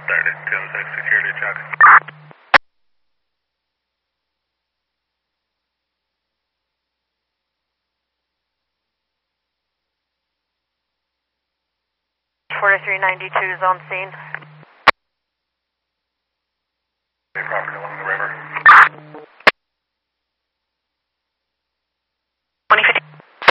started. 10-6 security check. 4392 is on scene.